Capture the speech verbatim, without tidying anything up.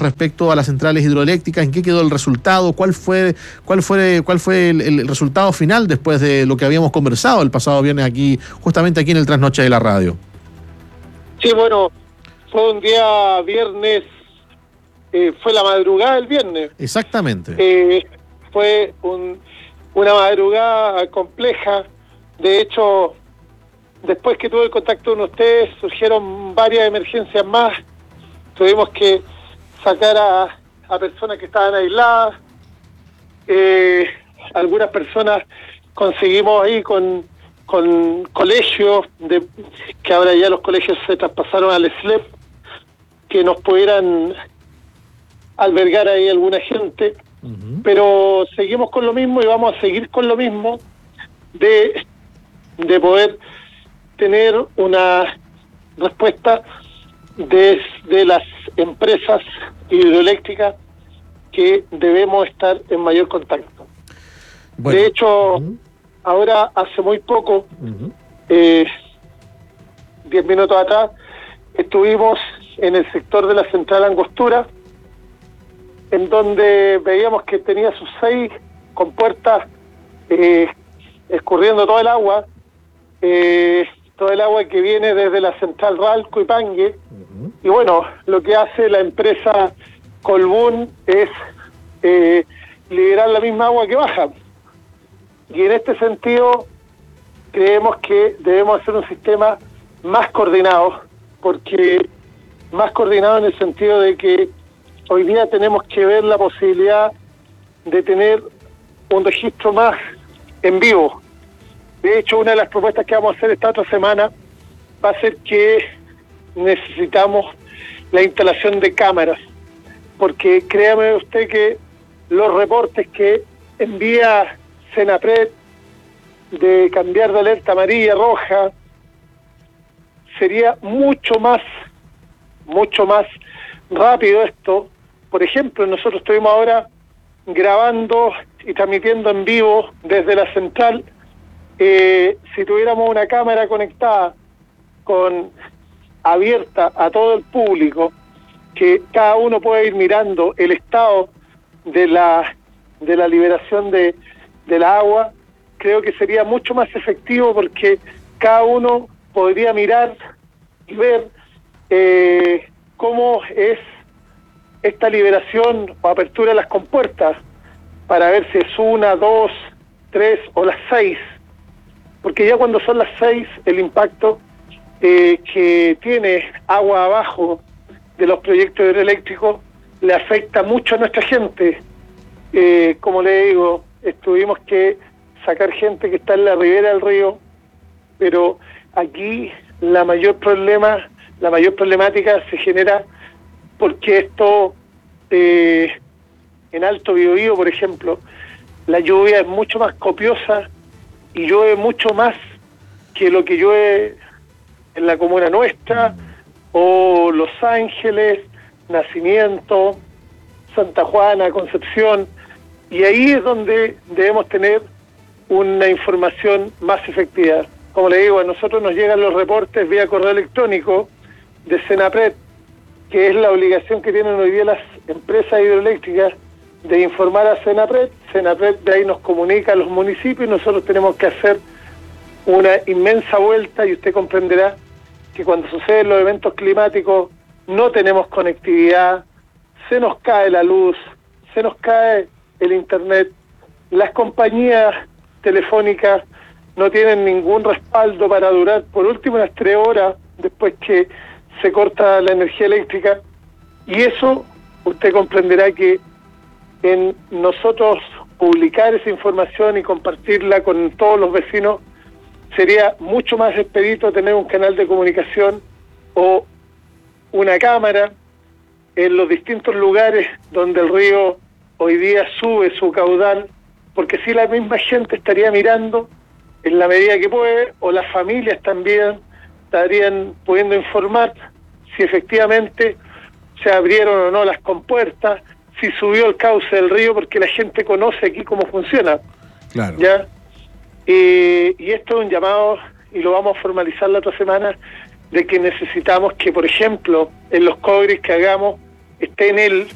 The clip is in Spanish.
respecto a las centrales hidroeléctricas, ¿en qué quedó el resultado? ¿Cuál fue, cuál fue, cuál fue el, el resultado final después de lo que habíamos conversado el pasado viernes aquí, justamente aquí en el Trasnoche de la Radio? Sí, bueno, fue un día viernes, eh, fue la madrugada del viernes. Exactamente. Eh, fue un, una madrugada compleja. De hecho, después que tuve el contacto con ustedes, surgieron varias emergencias más. Tuvimos que sacar a, a personas que estaban aisladas. Eh, algunas personas conseguimos ahí con, con colegios, de, que ahora ya los colegios se traspasaron al S L E P, que nos pudieran albergar ahí alguna gente. Uh-huh. Pero seguimos con lo mismo y vamos a seguir con lo mismo de, de poder tener una respuesta desde las empresas hidroeléctricas que debemos estar en mayor contacto. Bueno. De hecho, uh-huh. ahora hace muy poco, uh-huh. eh, diez minutos atrás, estuvimos en el sector de la central Angostura, en donde veíamos que tenía sus seis compuertas eh, escurriendo todo el agua, eh, todo el agua que viene desde la central Ralco y Pangue. Uh-huh. Y bueno, lo que hace la empresa Colbún es eh, liberar la misma agua que baja. Y en este sentido creemos que debemos hacer un sistema más coordinado, porque más coordinado en el sentido de que hoy día tenemos que ver la posibilidad de tener un registro más en vivo. De hecho, una de las propuestas que vamos a hacer esta otra semana va a ser que necesitamos la instalación de cámaras, porque créame usted que los reportes que envía Senapred de cambiar de alerta amarilla a roja sería mucho más, mucho más rápido esto. Por ejemplo, nosotros estuvimos ahora grabando y transmitiendo en vivo desde la central. Eh, si tuviéramos una cámara conectada con abierta a todo el público, que cada uno pueda ir mirando el estado de la de la liberación de, de la agua, creo que sería mucho más efectivo, porque cada uno podría mirar y ver eh, cómo es esta liberación o apertura de las compuertas, para ver si es una, dos, tres o las seis. Porque ya cuando son las seis, el impacto eh, que tiene agua abajo de los proyectos hidroeléctricos le afecta mucho a nuestra gente. Eh, como le digo, tuvimos que sacar gente que está en la ribera del río, pero aquí la mayor problema, la mayor problemática se genera porque esto, eh, en Alto Biobío, por ejemplo, la lluvia es mucho más copiosa y llueve mucho más que lo que llueve en la comuna nuestra, o Los Ángeles, Nacimiento, Santa Juana, Concepción, y ahí es donde debemos tener una información más efectiva. Como le digo, a nosotros nos llegan los reportes vía correo electrónico de Senapred, que es la obligación que tienen hoy día las empresas hidroeléctricas de informar a Senapred. Senapred de ahí nos comunica a los municipios y nosotros tenemos que hacer una inmensa vuelta, y usted comprenderá que cuando suceden los eventos climáticos no tenemos conectividad, se nos cae la luz, se nos cae el internet, las compañías telefónicas no tienen ningún respaldo para durar por último unas tres horas después que se corta la energía eléctrica, y eso usted comprenderá que en nosotros publicar esa información y compartirla con todos los vecinos sería mucho más expedito tener un canal de comunicación o una cámara en los distintos lugares donde el río hoy día sube su caudal, porque si la misma gente estaría mirando en la medida que puede, o las familias también estarían pudiendo informar si efectivamente se abrieron o no las compuertas, si subió el cauce del río, porque la gente conoce aquí cómo funciona. Claro. ¿Ya? Eh, y esto es un llamado, y lo vamos a formalizar la otra semana, de que necesitamos que, por ejemplo, en los cobres que hagamos, esté en él